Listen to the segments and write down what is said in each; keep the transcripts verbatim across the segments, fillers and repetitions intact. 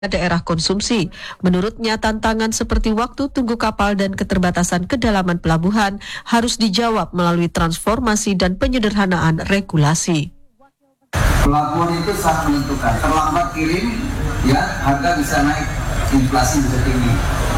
daerah konsumsi. Menurutnya, tantangan seperti waktu tunggu kapal dan keterbatasan kedalaman pelabuhan harus dijawab melalui transformasi dan penyederhanaan regulasi. Pelabuhan itu sangat menentukan. Terlambat kirim, ya harga bisa naik, inflasi bisa tinggi.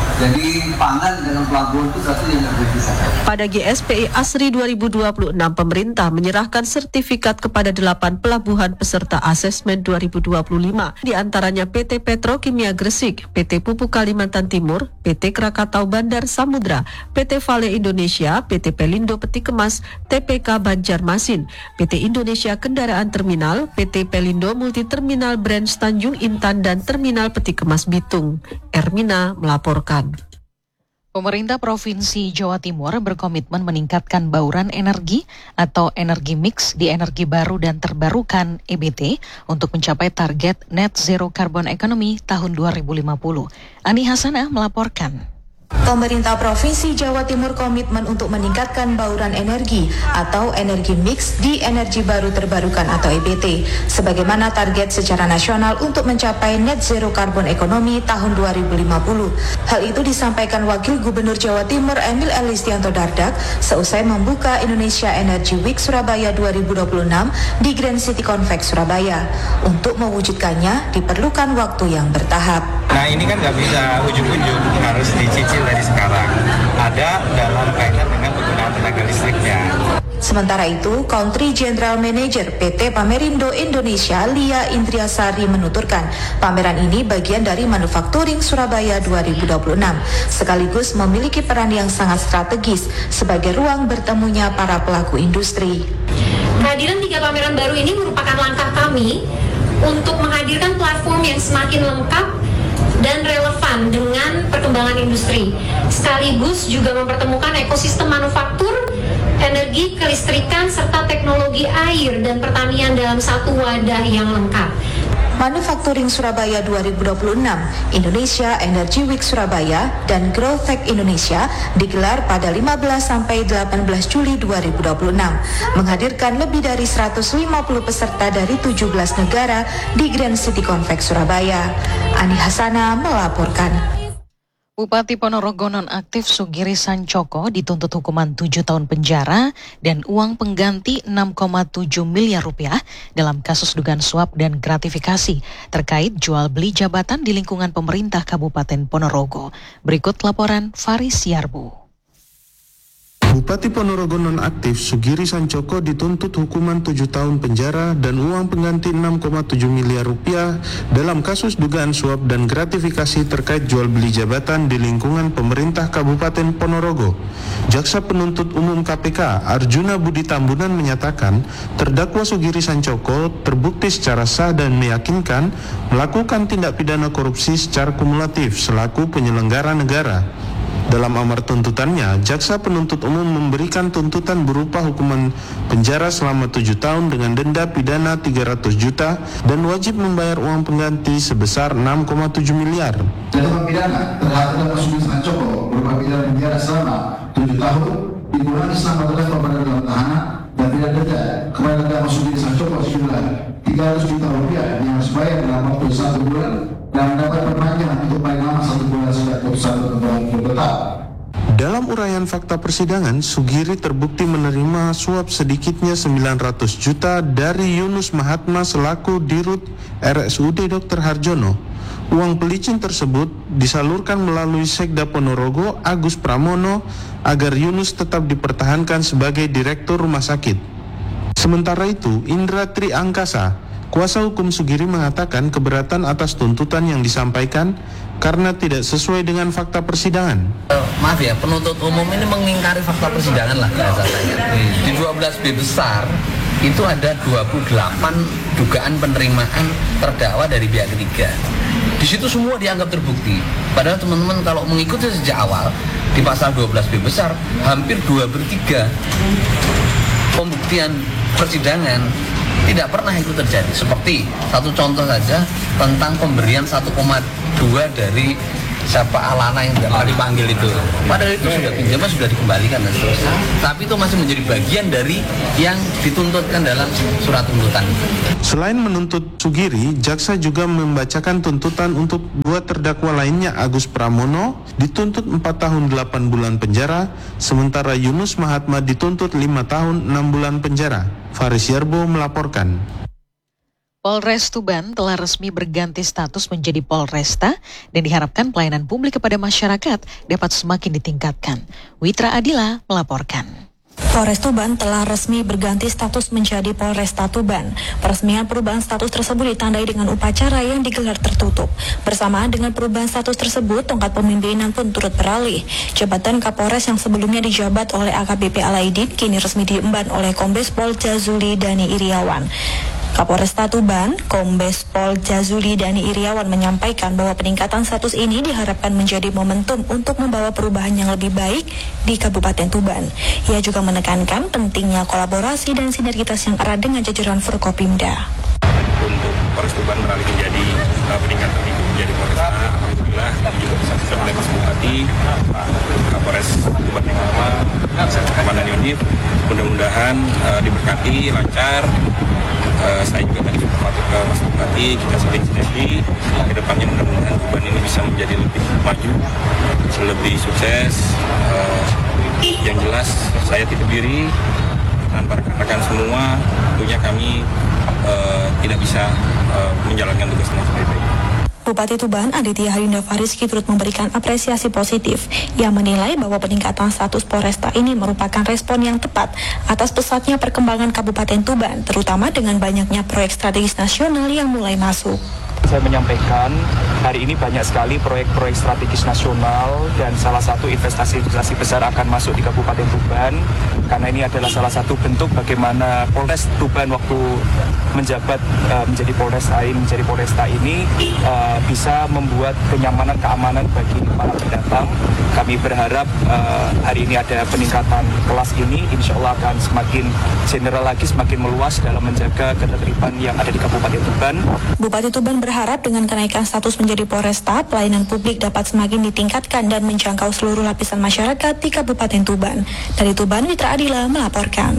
Jadi pangan dengan pelabuhan itu satu yang tidak bisa. Pada G S P I ASRI dua ribu dua puluh enam, pemerintah menyerahkan sertifikat kepada delapan pelabuhan peserta asesmen dua ribu dua puluh lima, di antaranya P T Petrokimia Gresik, P T Pupuk Kalimantan Timur, P T Krakatau Bandar Samudra, P T Vale Indonesia, P T Pelindo Peti Kemas, T P K Banjarmasin, P T Indonesia Kendaraan Terminal, P T Pelindo Multi Terminal Branch Tanjung Intan, dan Terminal Peti Kemas Bitung. Ermina melaporkan. Pemerintah Provinsi Jawa Timur berkomitmen meningkatkan bauran energi atau energi mix di energi baru dan terbarukan E B T untuk mencapai target net zero carbon economy tahun dua ribu lima puluh. Ani Hasanah melaporkan. Pemerintah Provinsi Jawa Timur komitmen untuk meningkatkan bauran energi atau energi mix di energi baru terbarukan atau E B T sebagaimana target secara nasional untuk mencapai net zero carbon economy tahun dua ribu lima puluh. Hal itu disampaikan Wakil Gubernur Jawa Timur Emil Elistianto Dardak seusai membuka Indonesia Energy Week Surabaya dua ribu dua puluh enam di Grand City Convex Surabaya. Untuk mewujudkannya diperlukan waktu yang bertahap. Nah ini kan nggak bisa ujuk-ujuk, harus dicicil dari sekarang. Ada dalam kaitan dengan penggunaan tenaga listriknya. Sementara itu, Country General Manager P T Pamerindo Indonesia Lia Indriasari menuturkan, pameran ini bagian dari Manufacturing Surabaya dua ribu dua puluh enam, sekaligus memiliki peran yang sangat strategis sebagai ruang bertemunya para pelaku industri. Kehadiran tiga pameran baru ini merupakan langkah kami untuk menghadirkan platform yang semakin lengkap dan relevan dengan perkembangan industri, sekaligus juga mempertemukan ekosistem manufaktur, energi, kelistrikan, serta teknologi air dan pertanian dalam satu wadah yang lengkap. Manufacturing Surabaya dua ribu dua puluh enam, Indonesia Energy Week Surabaya, dan Growth Tech Indonesia digelar pada lima belas sampai delapan belas Juli dua ribu dua puluh enam, menghadirkan lebih dari seratus lima puluh peserta dari tujuh belas negara di Grand City Convex Surabaya. Ani Hasanah melaporkan. Bupati Ponorogo nonaktif Sugiri Sancoko dituntut hukuman tujuh tahun penjara dan uang pengganti enam koma tujuh miliar rupiah dalam kasus dugaan suap dan gratifikasi terkait jual beli jabatan di lingkungan pemerintah Kabupaten Ponorogo. Berikut laporan Faris Yarbu. Bupati Ponorogo nonaktif Sugiri Sancoko dituntut hukuman tujuh tahun penjara dan uang pengganti enam koma tujuh miliar rupiah dalam kasus dugaan suap dan gratifikasi terkait jual beli jabatan di lingkungan pemerintah Kabupaten Ponorogo. Jaksa Penuntut Umum K P K Arjuna Budi Tambunan menyatakan terdakwa Sugiri Sancoko terbukti secara sah dan meyakinkan melakukan tindak pidana korupsi secara kumulatif selaku penyelenggara negara. Dalam amar tuntutannya, Jaksa Penuntut Umum memberikan tuntutan berupa hukuman penjara selama tujuh tahun dengan denda pidana tiga ratus juta dan wajib membayar uang pengganti sebesar enam koma tujuh miliar. Jatuhan pidana terhadap Sugiri Sancoko berupa pidana penjara selama tujuh tahun dikurangi selama terdapat pada dalam tahanan dan pidana denda kepada terdakwa Sugiri Sancoko sejumlah tiga ratus juta rupiah yang harus bayar dalam waktu satu bulan dan mendapat perpanjangan untuk paling lama satu bulan sejak putusan tersebut tetap. Dalam uraian fakta persidangan, Sugiri terbukti menerima suap sedikitnya sembilan ratus juta dari Yunus Mahatma selaku Dirut R S U D Dokter Harjono. Uang pelicin tersebut disalurkan melalui Sekda Ponorogo Agus Pramono agar Yunus tetap dipertahankan sebagai direktur rumah sakit. Sementara itu, Indra Tri Angkasa, kuasa hukum Sugiri, mengatakan keberatan atas tuntutan yang disampaikan karena tidak sesuai dengan fakta persidangan. Uh, maaf ya, penuntut umum ini mengingkari fakta persidangan lah bahasa saya. Hmm. Di dua belas B besar itu ada dua puluh delapan dugaan penerimaan terdakwa dari pihak ketiga. Di situ semua dianggap terbukti. Padahal teman-teman kalau mengikuti sejak awal di pasal dua belas B besar hampir dua per tiga pembuktian persidangan tidak pernah itu terjadi. Seperti satu contoh saja tentang pemberian satu koma dua dari siapa Alana yang tidak pernah dipanggil itu. Padahal itu sudah pinjaman, sudah dikembalikan dan seterusnya. Tapi itu masih menjadi bagian dari yang dituntutkan dalam surat tuntutan. Selain menuntut Sugiri, jaksa juga membacakan tuntutan untuk dua terdakwa lainnya. Agus Pramono dituntut empat tahun delapan bulan penjara, sementara Yunus Mahatma dituntut lima tahun enam bulan penjara. Faris Yarbo melaporkan. Polres Tuban telah resmi berganti status menjadi Polresta dan diharapkan pelayanan publik kepada masyarakat dapat semakin ditingkatkan. Witra Adila melaporkan. Polres Tuban telah resmi berganti status menjadi Polresta Tuban. Peresmian perubahan status tersebut ditandai dengan upacara yang digelar tertutup. Bersamaan dengan perubahan status tersebut, tongkat pemimpinan pun turut beralih. Jabatan Kapolres yang sebelumnya dijabat oleh A K B P Alaidin kini resmi diemban oleh Kombes Pol Jazuli Dani Iriawan. Kapolresta Tuban, Kombes Pol Jazuli Dani Iriawan menyampaikan bahwa peningkatan status ini diharapkan menjadi momentum untuk membawa perubahan yang lebih baik di Kabupaten Tuban. Ia juga menekankan pentingnya kolaborasi dan sinergitas yang erat dengan jajaran Forkopimda. Untuk Polres Tuban beralih menjadi uh, peningkatan itu menjadi Polresta, alhamdulillah kami juga bisa bisa oleh Mas Bupati, Kapolres Tuban yang lama, Komandan Unit, mudah-mudahan uh, diberkati lancar. Uh, saya juga tadi sempat ke Mas Bupati, kita saling sinergi. Kedepannya mudah-mudahan Tuban ini bisa menjadi lebih maju, lebih sukses. Uh, yang jelas saya titip diri tanpa rekan-rekan semua, tentunya kami uh, tidak bisa uh, menjalankan tugas dengan sebaik-baiknya. Bupati Tuban, Aditya Harinda Fariski turut memberikan apresiasi positif. Ia menilai bahwa peningkatan status Polresta ini merupakan respon yang tepat atas pesatnya perkembangan Kabupaten Tuban, terutama dengan banyaknya proyek strategis nasional yang mulai masuk. Saya menyampaikan hari ini banyak sekali proyek-proyek strategis nasional dan salah satu investasi-investasi besar akan masuk di Kabupaten Tuban karena ini adalah salah satu bentuk bagaimana Polres Tuban waktu menjabat uh, menjadi Polresta ini, menjadi Polresta ini uh, bisa membuat kenyamanan keamanan bagi para pendatang. Kami berharap uh, hari ini ada peningkatan kelas ini, insya Allah akan semakin general lagi, semakin meluas dalam menjaga ketertiban yang ada di Kabupaten Tuban. Bupati Tuban berharap dengan kenaikan status menjadi Polresta, pelayanan publik dapat semakin ditingkatkan dan menjangkau seluruh lapisan masyarakat di Kabupaten Tuban. Dari Tuban, Witra Adila melaporkan.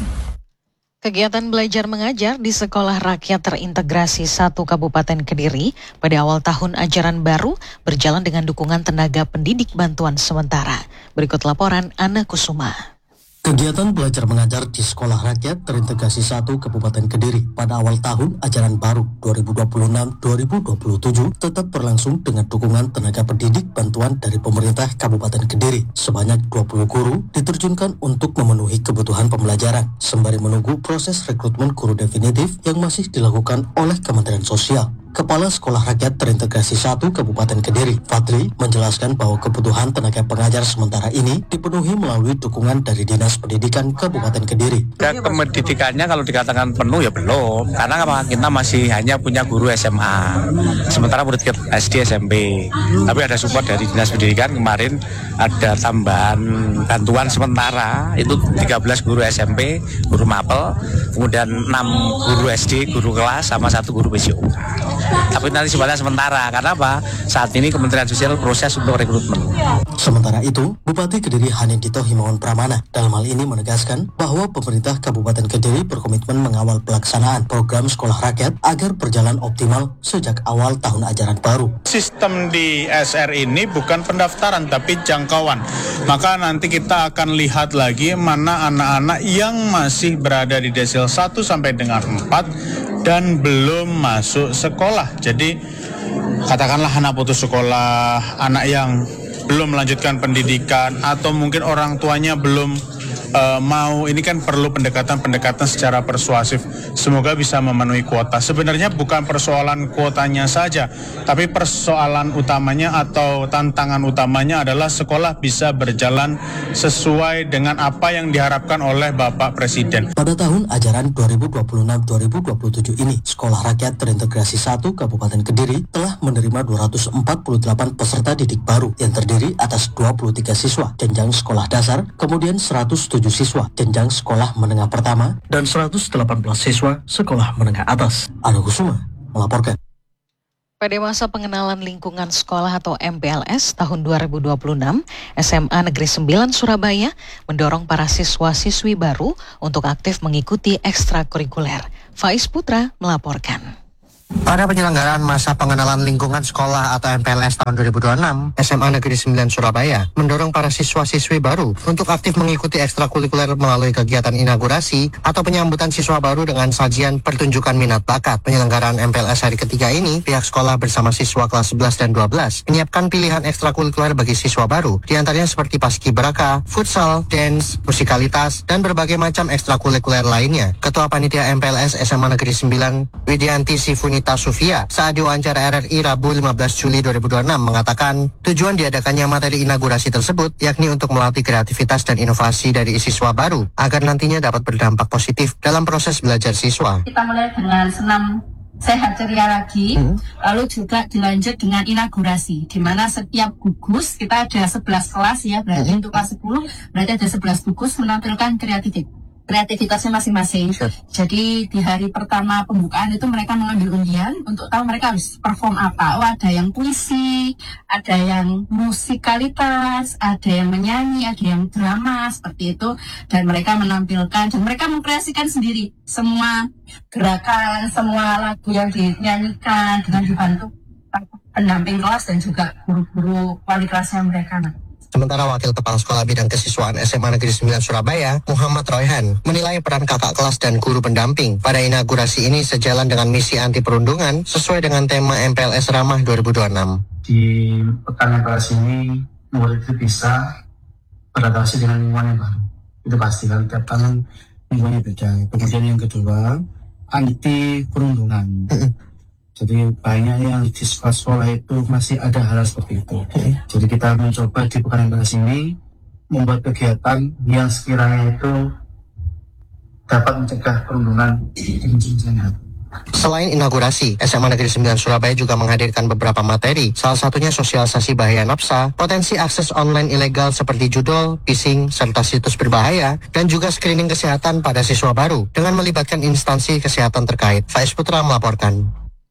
Kegiatan belajar mengajar di Sekolah Rakyat Terintegrasi satu Kabupaten Kediri pada awal tahun ajaran baru berjalan dengan dukungan tenaga pendidik bantuan sementara. Berikut laporan Ana Kusuma. Kegiatan belajar mengajar di Sekolah Rakyat Terintegrasi satu Kabupaten Kediri pada awal tahun ajaran baru dua ribu dua puluh enam dua ribu dua puluh tujuh tetap berlangsung dengan dukungan tenaga pendidik bantuan dari pemerintah Kabupaten Kediri. Sebanyak dua puluh guru diterjunkan untuk memenuhi kebutuhan pembelajaran sembari menunggu proses rekrutmen guru definitif yang masih dilakukan oleh Kementerian Sosial. Kepala Sekolah Rakyat Terintegrasi satu Kabupaten Kediri, Fadli, menjelaskan bahwa kebutuhan tenaga pengajar sementara ini dipenuhi melalui dukungan dari Dinas Pendidikan Kabupaten Kediri. Ya, pendidikannya kalau dikatakan penuh ya belum, karena apa? Kita masih hanya punya guru S M A, sementara murid S D, S M P. Tapi ada support dari Dinas Pendidikan kemarin, ada tambahan bantuan sementara, itu tiga belas guru S M P, guru mapel, kemudian enam guru S D, guru kelas, sama satu guru B C U. Tapi nanti sebenarnya sementara, karena apa? Saat ini Kementerian Sosial proses untuk rekrutmen. Sementara itu, Bupati Kediri Hanindito Himawan Pramana dalam hal ini menegaskan bahwa pemerintah Kabupaten Kediri berkomitmen mengawal pelaksanaan program sekolah rakyat agar berjalan optimal sejak awal tahun ajaran baru. Sistem di S R ini bukan pendaftaran tapi jangkauan. Maka nanti kita akan lihat lagi mana anak-anak yang masih berada di desil satu sampai dengan empat dan belum masuk sekolah. Jadi katakanlah anak putus sekolah, anak yang belum melanjutkan pendidikan, atau mungkin orang tuanya belum uh, mau, ini kan perlu pendekatan-pendekatan secara persuasif. Semoga bisa memenuhi kuota. Sebenarnya bukan persoalan kuotanya saja, tapi persoalan utamanya atau tantangan utamanya adalah sekolah bisa berjalan sesuai dengan apa yang diharapkan oleh Bapak Presiden. Pada tahun ajaran dua ribu dua puluh enam dua ribu dua puluh tujuh ini, Sekolah Rakyat Terintegrasi satu Kabupaten Kediri telah menerima dua ratus empat puluh delapan peserta didik baru yang terdiri atas dua puluh tiga siswa jenjang sekolah dasar, kemudian seratus tujuh siswa jenjang sekolah menengah pertama, dan seratus delapan belas siswa sekolah menengah atas. Ana Kusuma melaporkan. Pada masa pengenalan lingkungan sekolah atau M P L S tahun dua ribu dua puluh enam, S M A Negeri sembilan Surabaya mendorong para siswa-siswi baru untuk aktif mengikuti ekstrakurikuler. Faiz Putra melaporkan. Pada penyelenggaraan masa pengenalan lingkungan sekolah atau M P L S tahun dua ribu dua puluh enam, S M A Negeri sembilan Surabaya mendorong para siswa-siswi baru untuk aktif mengikuti ekstrakurikuler melalui kegiatan inaugurasi atau penyambutan siswa baru dengan sajian pertunjukan minat bakat. Penyelenggaraan M P L S hari ketiga ini, pihak sekolah bersama siswa kelas sebelas dan dua belas menyiapkan pilihan ekstrakurikuler bagi siswa baru, diantaranya seperti paskibraka, futsal, dance, musikalitas, dan berbagai macam ekstrakurikuler lainnya. Ketua Panitia M P L S S M A Negeri sembilan, Widianti Sifuni Sufia saat diwawancara R R I Rabu lima belas Juli dua ribu dua puluh enam mengatakan tujuan diadakannya materi inaugurasi tersebut yakni untuk melatih kreativitas dan inovasi dari siswa baru agar nantinya dapat berdampak positif dalam proses belajar siswa. Kita mulai dengan senam sehat ceria lagi, hmm. lalu juga dilanjut dengan inaugurasi, di mana setiap gugus kita ada sebelas kelas ya, berarti hmm. untuk kelas sepuluh berarti ada sebelas gugus menampilkan kreativitas. kreativitasnya masing-masing. Sure. Jadi di hari pertama pembukaan itu mereka mengambil undian untuk tahu mereka harus perform apa. Oh, ada yang puisi, ada yang musikalitas, ada yang menyanyi, ada yang drama, seperti itu. Dan mereka menampilkan, dan mereka mengkreasikan sendiri semua gerakan, semua lagu yang dinyanyikan dengan dibantu pendamping kelas dan juga guru-guru wali kelasnya mereka. Sementara Wakil Kepala Sekolah Bidang Kesiswaan S M A Negeri sembilan Surabaya, Muhammad Royhan, menilai peran kakak kelas dan guru pendamping pada inaugurasi ini sejalan dengan misi anti perundungan sesuai dengan tema M P L S Ramah dua ribu dua puluh enam. Di pekan M P L S ini, murid itu bisa beradaptasi dengan lingkungan yang baru. Itu pasti, kalau tiap tahun lingkungannya beda. Kemudian yang kedua, anti perundungan. Jadi banyak yang di sekolah-sekolah itu masih ada hal seperti itu. Jadi kita mencoba di pekan M P L S ini membuat kegiatan yang sekiranya itu dapat mencegah perundungan di lingkungan. Selain inaugurasi, S M A Negeri sembilan Surabaya juga menghadirkan beberapa materi, salah satunya sosialisasi bahaya nafsa, potensi akses online ilegal seperti judol, phishing, serta situs berbahaya, dan juga screening kesehatan pada siswa baru dengan melibatkan instansi kesehatan terkait. Faiz Putra melaporkan.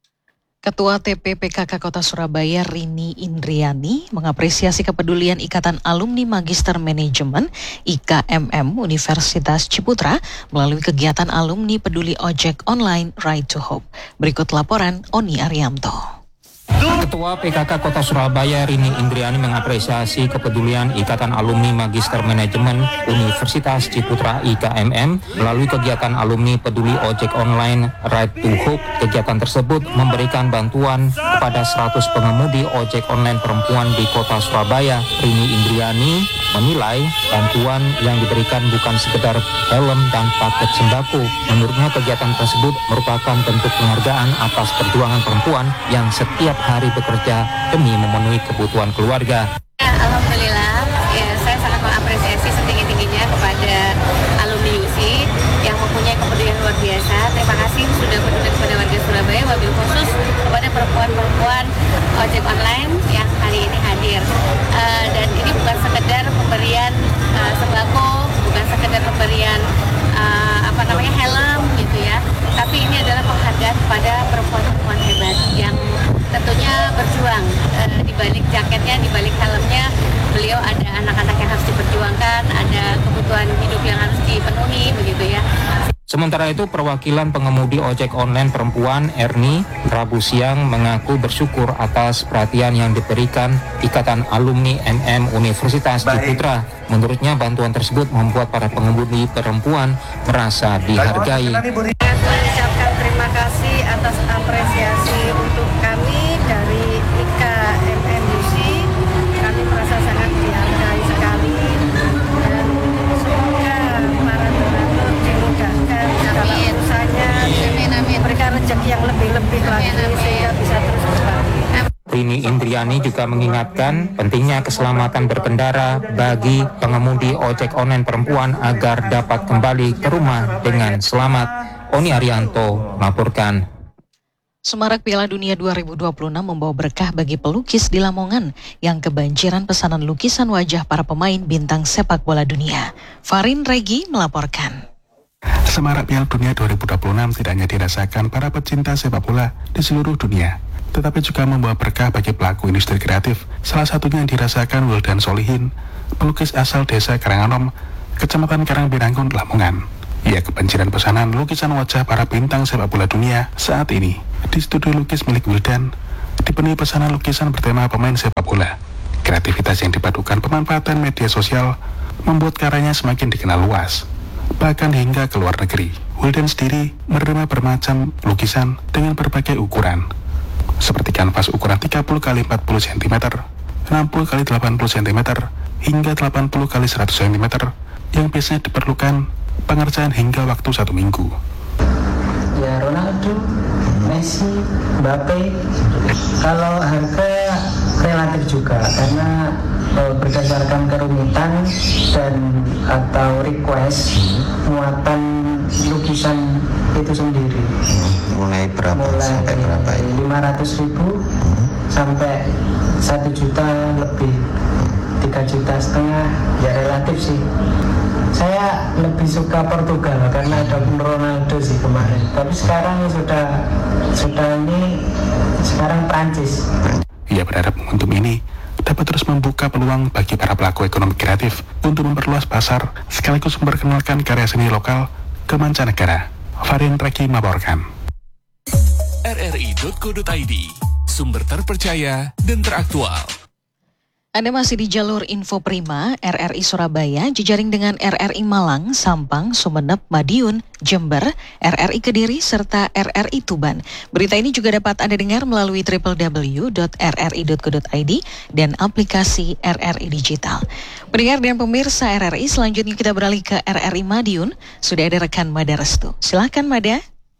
Ketua T P P K K Kota Surabaya Rini Indriani mengapresiasi kepedulian Ikatan Alumni Magister Manajemen I K M M Universitas Ciputra melalui kegiatan alumni peduli ojek online Ride to Hope. Berikut laporan Oni Arianto. Ketua P K K Kota Surabaya Rini Indriani mengapresiasi kepedulian Ikatan Alumni Magister Manajemen Universitas Ciputra I K M M melalui kegiatan alumni peduli ojek online Ride to Hope. Kegiatan tersebut memberikan bantuan kepada seratus pengemudi ojek online perempuan di Kota Surabaya. Rini Indriani menilai bantuan yang diberikan bukan sekedar helm dan paket sembako. Menurutnya kegiatan tersebut merupakan bentuk penghargaan atas perjuangan perempuan yang setiap hari bekerja demi memenuhi kebutuhan keluarga. Ya, alhamdulillah, ya, saya sangat mengapresiasi setinggi-tingginya kepada alumni U S I yang mempunyai kepedulian luar biasa. Terima kasih sudah peduli kepada warga Surabaya, wabil khusus kepada perempuan-perempuan ojek online yang hari ini hadir. Uh, dan ini bukan sekedar pemberian uh, sembako, bukan sekedar pemberian uh, apa namanya helm gitu ya, tapi ini adalah penghargaan kepada perempuan-perempuan hebat yang tentunya berjuang. E, di balik jaketnya, di balik helmnya, beliau ada anak-anak yang harus diperjuangkan, ada kebutuhan hidup yang harus dipenuhi, begitu ya. Sementara itu, perwakilan pengemudi ojek online perempuan Erni Rabu siang mengaku bersyukur atas perhatian yang diberikan Ikatan Alumni M M Universitas Ciputra. Menurutnya, bantuan tersebut membuat para pengemudi perempuan merasa dihargai. Saya ucapkan terima kasih atas apresiasi untuk kami dari I K M M U S I. Kami merasa sangat dihargai sekali dan semoga para donatur dimudahkan dalam urusannya, memberikan rezeki yang lebih-lebih lagi sehingga bisa terus berbagi. Rini Indriani juga mengingatkan pentingnya keselamatan berkendara bagi pengemudi ojek online perempuan agar dapat kembali ke rumah dengan selamat. Oni Arianto melaporkan. Semarak Piala Dunia dua ribu dua puluh enam membawa berkah bagi pelukis di Lamongan yang kebanjiran pesanan lukisan wajah para pemain bintang sepak bola dunia. Farin Regi melaporkan. Semarak Piala Dunia dua ribu dua puluh enam tidak hanya dirasakan para pecinta sepak bola di seluruh dunia, tetapi juga membawa berkah bagi pelaku industri kreatif. Salah satunya yang dirasakan Wildan Solihin, pelukis asal desa Karanganom, Kecamatan Karangbirangkun, Lamongan. Ia kebanjiran pesanan lukisan wajah para bintang sepak bola dunia saat ini. Di studio lukis milik Wildan, dipenuhi pesanan lukisan bertema pemain sepak bola. Kreativitas yang dipadukan pemanfaatan media sosial membuat karyanya semakin dikenal luas, bahkan hingga ke luar negeri. Wildan sendiri menerima bermacam lukisan dengan berbagai ukuran, seperti kanvas ukuran tiga puluh kali empat puluh sentimeter, enam puluh kali delapan puluh sentimeter, hingga delapan puluh kali seratus sentimeter, yang biasanya diperlukan pengerjaan hingga waktu satu minggu. Ya Ronaldo, Messi, Mbappe, kalau harga relatif juga karena e, berdasarkan kerumitan dan atau request muatan lukisan itu sendiri. Mulai berapa? Mulai Sampai berapa? lima ratus ribu hmm. sampai satu juta lebih, tiga juta setengah, ya relatif sih. Saya lebih suka Portugal karena ada Ronaldo sih kemarin. Tapi sekarang sudah sudah ini sekarang Prancis. Ia berharap momentum ini dapat terus membuka peluang bagi para pelaku ekonomi kreatif untuk memperluas pasar sekaligus memperkenalkan karya seni lokal ke mancanegara. Varian Reki melaporkan. R R I titik co titik I D, sumber terpercaya dan teraktual. Anda masih di jalur Info Prima, R R I Surabaya, jejaring dengan R R I Malang, Sampang, Sumeneb, Madiun, Jember, R R I Kediri, serta R R I Tuban. Berita ini juga dapat Anda dengar melalui w w w titik r r i titik co titik i d dan aplikasi R R I Digital. Pendengar dan pemirsa R R I, selanjutnya kita beralih ke R R I Madiun. Sudah ada rekan Mada Restu. Silakan Mada.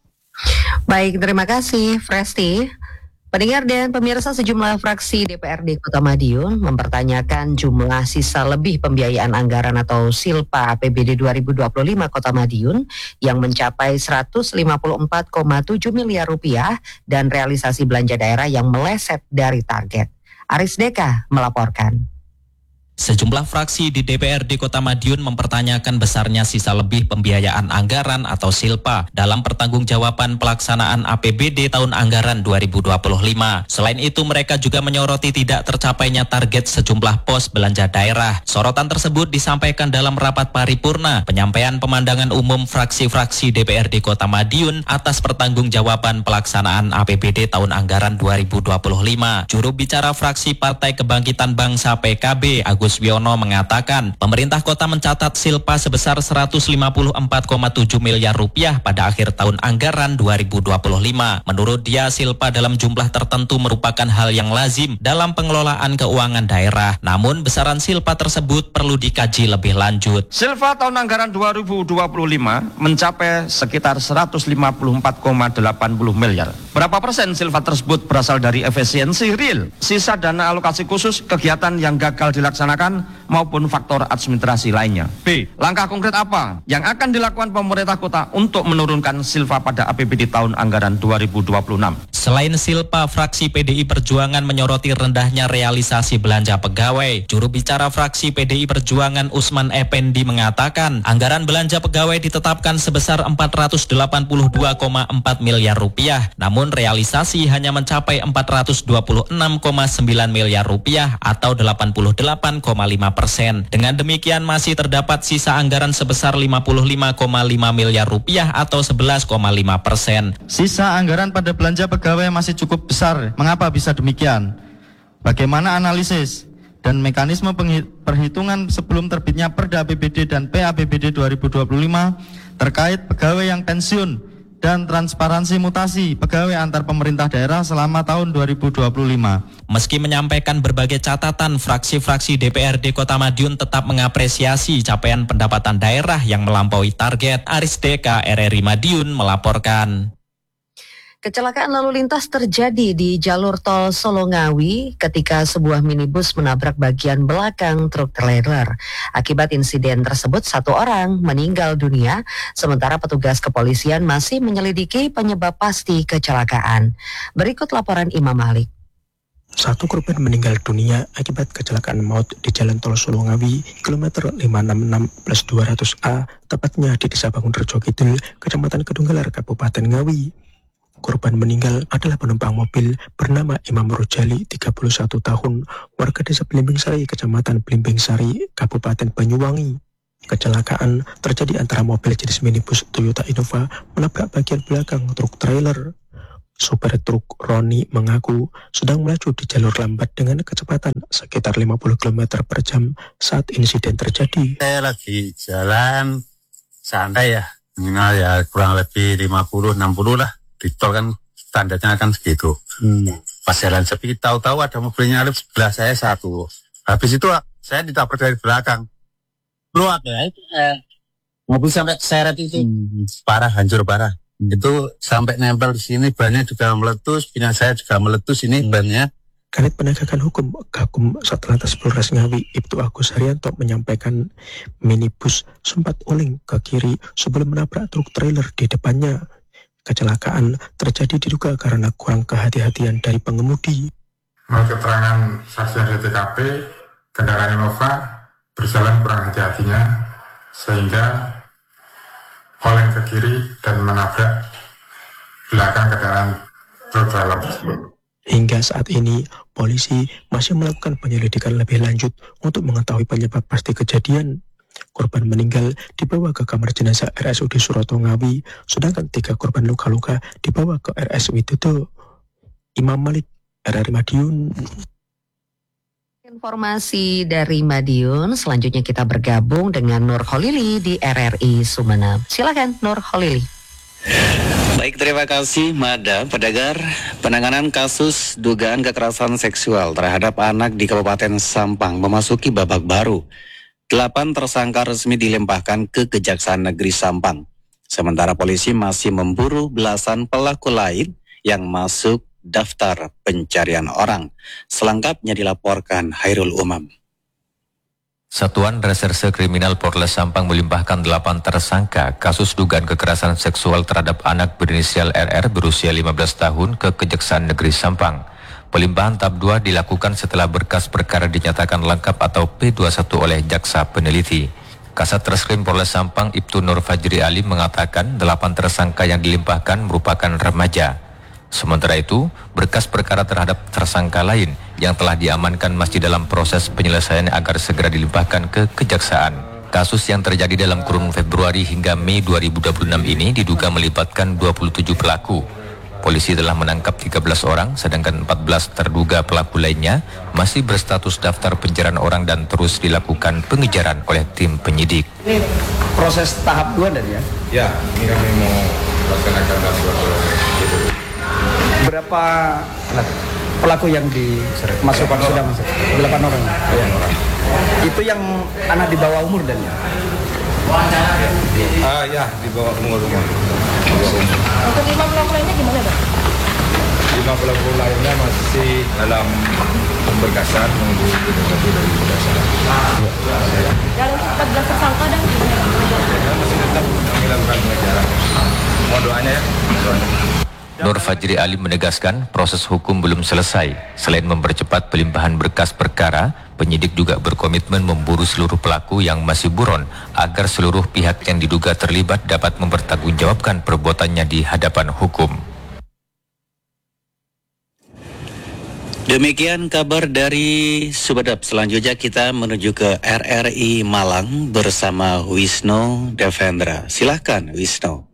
Baik, terima kasih Fresti. Pendengar dan pemirsa, sejumlah fraksi D P R D Kota Madiun mempertanyakan jumlah sisa lebih pembiayaan anggaran atau Silpa A P B D dua ribu dua puluh lima Kota Madiun yang mencapai seratus lima puluh empat koma tujuh miliar rupiah dan realisasi belanja daerah yang meleset dari target. Aris Deka melaporkan. Sejumlah fraksi di D P R D Kota Madiun mempertanyakan besarnya sisa lebih pembiayaan anggaran atau Silpa dalam pertanggungjawaban pelaksanaan A P B D tahun anggaran dua ribu dua puluh lima. Selain itu, mereka juga menyoroti tidak tercapainya target sejumlah pos belanja daerah. Sorotan tersebut disampaikan dalam rapat paripurna penyampaian pemandangan umum fraksi-fraksi D P R D Kota Madiun atas pertanggungjawaban pelaksanaan A P B D tahun anggaran dua ribu dua puluh lima. Juru bicara fraksi Partai Kebangkitan Bangsa P K B, Agus Wiono, mengatakan pemerintah kota mencatat Silpa sebesar seratus lima puluh empat koma tujuh miliar rupiah pada akhir tahun anggaran dua ribu dua puluh lima. Menurut dia, Silpa dalam jumlah tertentu merupakan hal yang lazim dalam pengelolaan keuangan daerah. Namun besaran Silpa tersebut perlu dikaji lebih lanjut. Silpa tahun anggaran dua ribu dua puluh lima mencapai sekitar seratus lima puluh empat koma delapan puluh miliar. Berapa persen Silpa tersebut berasal dari efisiensi real, sisa dana alokasi khusus, kegiatan yang gagal dilaksanakan maupun faktor administrasi lainnya. B. Langkah konkret apa yang akan dilakukan pemerintah kota untuk menurunkan Silpa pada A P B D tahun anggaran dua ribu dua puluh enam? Selain Silpa, fraksi P D I Perjuangan menyoroti rendahnya realisasi belanja pegawai. Juru bicara fraksi P D I Perjuangan Usman Effendi mengatakan anggaran belanja pegawai ditetapkan sebesar empat ratus delapan puluh dua koma empat miliar rupiah, namun realisasi hanya mencapai empat ratus dua puluh enam koma sembilan miliar rupiah atau delapan puluh delapan koma lima persen. Dengan demikian masih terdapat sisa anggaran sebesar lima puluh lima koma lima miliar rupiah atau sebelas koma lima persen. Sisa anggaran pada belanja pegawai masih cukup besar. Mengapa bisa demikian? Bagaimana analisis dan mekanisme perhitungan sebelum terbitnya Perda A P B D dan P A P B D dua ribu dua puluh lima terkait pegawai yang pensiun dan transparansi mutasi pegawai antar pemerintah daerah selama tahun dua ribu dua puluh lima. Meski menyampaikan berbagai catatan, fraksi-fraksi D P R D Kota Madiun tetap mengapresiasi capaian pendapatan daerah yang melampaui target. Aris Deka, R R I Madiun melaporkan. Kecelakaan lalu lintas terjadi di jalur tol Solo Ngawi ketika sebuah minibus menabrak bagian belakang truk trailer. Akibat insiden tersebut, satu orang meninggal dunia, sementara petugas kepolisian masih menyelidiki penyebab pasti kecelakaan. Berikut laporan Imam Malik. Satu korban meninggal dunia akibat kecelakaan maut di Jalan Tol Solo Ngawi, kilometer lima enam enam plus dua ratus A, tepatnya di Desa Bangun Rejo Kidul, Kecamatan Kedunggalar, Kabupaten Ngawi. Korban meninggal adalah penumpang mobil bernama Imam Rojali, tiga puluh satu tahun, warga desa Belimbing Sari, Kecamatan Belimbing Sari, Kabupaten Banyuwangi. Kecelakaan terjadi antara mobil jenis minibus Toyota Innova menabrak bagian belakang truk trailer. Supir truk Roni mengaku sedang melaju di jalur lambat dengan kecepatan sekitar lima puluh kilometer per jam saat insiden terjadi. Saya lagi jalan santai ya, minimal ya kurang lebih lima puluh enam puluh lah. Di tol kan standarnya kan segitu. Hmm. Pas jalan sepi, tahu-tahu ada mobilnya nyalip sebelah saya satu. Habis itu saya ditabrak dari belakang. Keluar ya, itu eh, mobil sampai seret itu. Hmm. Parah, hancur parah. Hmm. Itu sampai nempel di sini, bannya juga meletus, pinang saya juga meletus ini hmm. bannya. Kanit Penegakan Hukum Gakum Satlantas Polres Ngawi Ibtu Agus Haryanto menyampaikan minibus sempat oleng ke kiri sebelum menabrak truk trailer di depannya. Kecelakaan terjadi diduga karena kurang kehati-hatian dari pengemudi. Menurut keterangan saksi yang di T K P, kendaraan Innova berjalan kurang hati-hatinya sehingga oleng ke kiri dan menabrak belakang kendaraan truk trailer tersebut. Hingga saat ini, polisi masih melakukan penyelidikan lebih lanjut untuk mengetahui penyebab pasti kejadian. Korban meninggal dibawa ke kamar jenazah R S U D Suroto Ngawi, sedangkan tiga korban luka-luka dibawa ke R S Widodo. Imam Malik, R R I Madiun. Informasi dari Madiun, selanjutnya kita bergabung dengan Nur Kholili di R R I Sumeneb. Silakan Nur Kholili. Baik, terima kasih Mada. Pendengar, penanganan kasus dugaan kekerasan seksual terhadap anak di Kabupaten Sampang memasuki babak baru. Delapan tersangka resmi dilimpahkan ke Kejaksaan Negeri Sampang. Sementara polisi masih memburu belasan pelaku lain yang masuk daftar pencarian orang. Selengkapnya dilaporkan Hairul Umam. Satuan Reserse Kriminal Polres Sampang melimpahkan delapan tersangka kasus dugaan kekerasan seksual terhadap anak berinisial R R berusia lima belas tahun ke Kejaksaan Negeri Sampang. Pelimpahan tahap dua dilakukan setelah berkas perkara dinyatakan lengkap atau P dua puluh satu oleh jaksa peneliti. Kasat Reskrim Polres Sampang Ibtu Nur Fajri Ali mengatakan delapan tersangka yang dilimpahkan merupakan remaja. Sementara itu, berkas perkara terhadap tersangka lain yang telah diamankan masih dalam proses penyelesaian agar segera dilimpahkan ke kejaksaan. Kasus yang terjadi dalam kurun Februari hingga Mei dua ribu dua puluh enam ini diduga melibatkan dua puluh tujuh pelaku. Polisi telah menangkap tiga belas orang, sedangkan empat belas terduga pelaku lainnya masih berstatus daftar pencarian orang dan terus dilakukan pengejaran oleh tim penyidik. Ini proses tahap dua dan ya? Ya, ini kami mau laksanakan tahap dua. Berapa pelaku yang dimasukkan sudah masuk? Delapan orang. Ya. Itu yang anak di bawah umur dan ya? Ah ya, di bawah umur umur. Untuk lima pelaku lainnya gimana, Pak? Lima pelaku lainnya masih dalam pemberkasan menunggu satu dari kejaksaan. Dalam empat belas tersangka dan masih tetap kami lakukan pengejaran. Mohon doanya ya. Doanya. Nur Fajri Ali menegaskan proses hukum belum selesai. Selain mempercepat pelimpahan berkas perkara, penyidik juga berkomitmen memburu seluruh pelaku yang masih buron agar seluruh pihak yang diduga terlibat dapat mempertanggungjawabkan perbuatannya di hadapan hukum. Demikian kabar dari Sumeneb. Selanjutnya kita menuju ke R R I Malang bersama Wisnu Devendra. Silahkan Wisnu.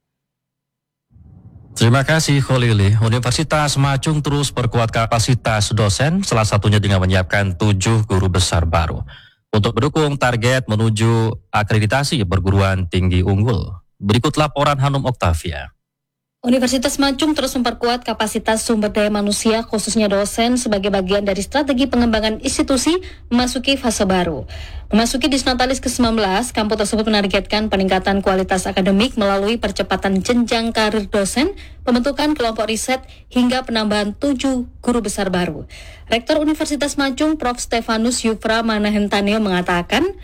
Terima kasih Kholili. Universitas Macung terus perkuat kapasitas dosen, salah satunya dengan menyiapkan tujuh guru besar baru untuk mendukung target menuju akreditasi perguruan tinggi unggul. Berikut laporan Hanum Oktavia. Universitas Macung terus memperkuat kapasitas sumber daya manusia khususnya dosen sebagai bagian dari strategi pengembangan institusi memasuki fase baru. Memasuki disnatalis ke sembilan belas, kampus tersebut menargetkan peningkatan kualitas akademik melalui percepatan jenjang karir dosen, pembentukan kelompok riset, hingga penambahan tujuh guru besar baru. Rektor Universitas Macung, Profesor Stefanus Yufra Manahentaneo mengatakan,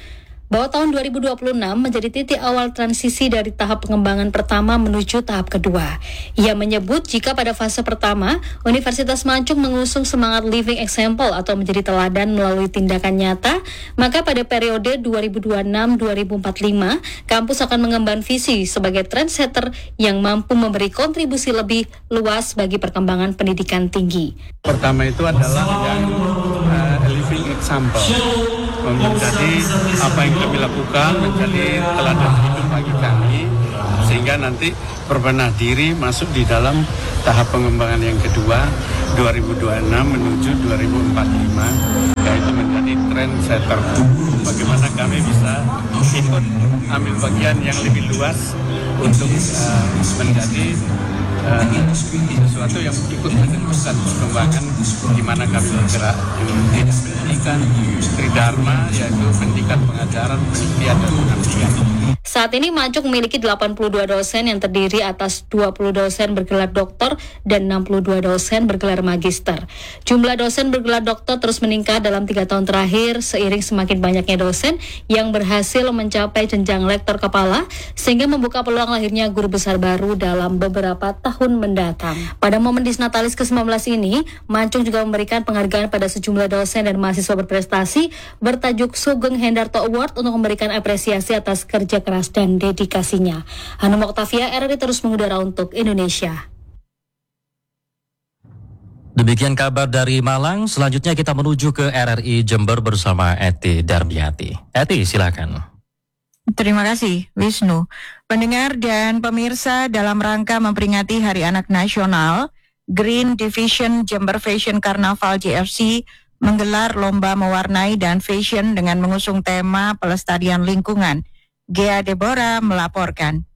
bahwa tahun dua ribu dua puluh enam menjadi titik awal transisi dari tahap pengembangan pertama menuju tahap kedua. Ia menyebut jika pada fase pertama, Universitas Mancung mengusung semangat living example atau menjadi teladan melalui tindakan nyata, maka pada periode dua ribu dua puluh enam sampai dua ribu empat puluh lima, kampus akan mengemban visi sebagai trendsetter yang mampu memberi kontribusi lebih luas bagi perkembangan pendidikan tinggi. Pertama itu adalah yang uh, living example. Menjadi apa yang kami lakukan menjadi teladan hidup bagi kami, sehingga nanti berbenah diri masuk di dalam tahap pengembangan yang kedua dua ribu dua puluh enam menuju dua ribu empat puluh lima, yaitu menjadi trendsetter. Bagaimana kami bisa ikut ambil bagian yang lebih luas untuk uh, menjadi Uh, sesuatu yang ikut menentukan perkembangan di mana kami bergerak di pendidikan tridharma, yaitu pendidikan, pengajaran, penelitian, dan pengabdian. Saat ini Mancung memiliki delapan puluh dua dosen yang terdiri atas dua puluh dosen bergelar doktor dan enam puluh dua dosen bergelar magister. Jumlah dosen bergelar doktor terus meningkat dalam tiga tahun terakhir seiring semakin banyaknya dosen yang berhasil mencapai jenjang lektor kepala, sehingga membuka peluang lahirnya guru besar baru dalam beberapa tahun mendatang. Pada momen Disnatalis ke sembilan belas ini, Mancung juga memberikan penghargaan pada sejumlah dosen dan mahasiswa berprestasi bertajuk Sugeng Hendarto Award untuk memberikan apresiasi atas kerja keras dan dedikasinya. Hanum Oktavia, R R I terus mengudara untuk Indonesia. Demikian kabar dari Malang. Selanjutnya kita menuju ke R R I Jember bersama Eti Darmiati. Eti, silakan. Terima kasih, Wisnu. Pendengar dan pemirsa, dalam rangka memperingati Hari Anak Nasional, Green Division Jember Fashion Carnaval J F C menggelar lomba mewarnai dan fashion dengan mengusung tema pelestarian lingkungan. Gea Deborah melaporkan.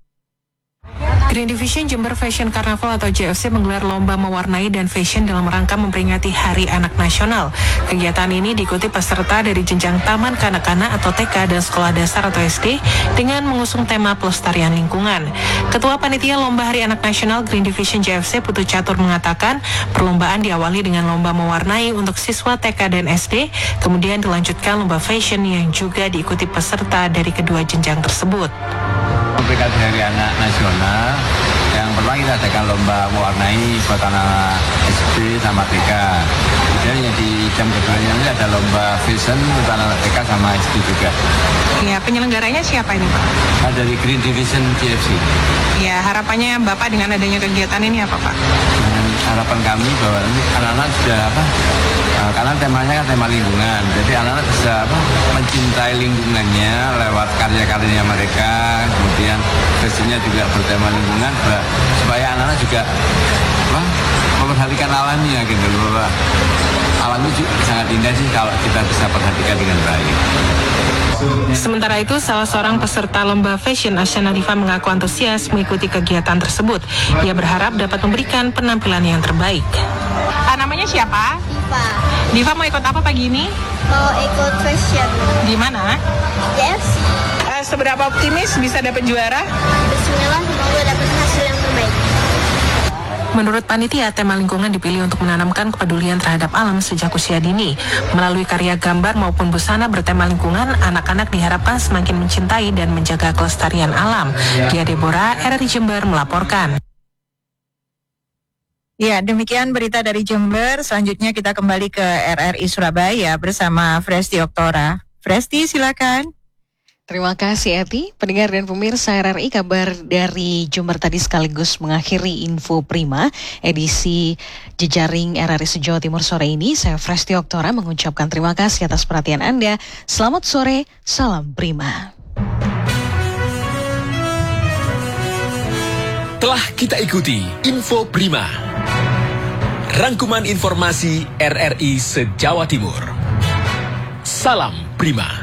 Green Division Jember Fashion Carnaval atau J F C menggelar lomba mewarnai dan fashion dalam rangka memperingati Hari Anak Nasional. Kegiatan ini diikuti peserta dari jenjang taman kanak-kanak atau T K dan sekolah dasar atau S D dengan mengusung tema pelestarian lingkungan. Ketua Panitia Lomba Hari Anak Nasional Green Division J F C Putu Catur mengatakan perlombaan diawali dengan lomba mewarnai untuk siswa T K dan S D, kemudian dilanjutkan lomba fashion yang juga diikuti peserta dari kedua jenjang tersebut. Memperingati Hari Anak Nasional, yang pertama kita adakan lomba mewarnai buat anak S D sama T K. Kemudian yang di jam kedua ini ada lomba fashion untuk anak T K sama S D juga. Ya, penyelenggaranya siapa ini, Pak? Nah, dari Green Division J F C. Ya, harapannya Bapak dengan adanya kegiatan ini apa, Pak? Hmm, harapan kami bahwa ini anak-anak sudah apa? Nah, karena temanya kan tema lingkungan, jadi anak-anak bisa apa? Mencintai lingkungannya lewat karya-karyanya mereka. Kemudian fashionnya juga bertema lingkungan, supaya anak-anak juga apa? Memperhatikan alamnya gitu loh, Pak. Alam itu sangat indah sih kalau kita bisa perhatikan dengan baik. Sementara itu, salah seorang peserta lomba fashion, Asyana Diva, mengaku antusias mengikuti kegiatan tersebut. Ia berharap dapat memberikan penampilan yang terbaik. Ah, namanya siapa? Diva. Diva mau ikut apa pagi ini? Mau ikut fashion. Di mana? J F C. Uh, seberapa optimis bisa dapat juara? Bismillah, semoga dapat hasil yang terbaik. Menurut panitia, tema lingkungan dipilih untuk menanamkan kepedulian terhadap alam sejak usia dini. Melalui karya gambar maupun busana bertema lingkungan, anak-anak diharapkan semakin mencintai dan menjaga kelestarian alam. Gea Deborah, R R I Jember melaporkan. Ya, demikian berita dari Jember. Selanjutnya kita kembali ke R R I Surabaya bersama Fresti Oktora. Fresti, silakan. Terima kasih Eti. Pendengar dan pemirsa R R I, kabar dari Jember tadi sekaligus mengakhiri Info Prima edisi Jejaring R R I Sejawa Timur sore ini. Saya Fresti Oktora mengucapkan terima kasih atas perhatian Anda. Selamat sore, salam Prima. Telah kita ikuti Info Prima, rangkuman informasi R R I se-Jawa Timur. Salam Prima.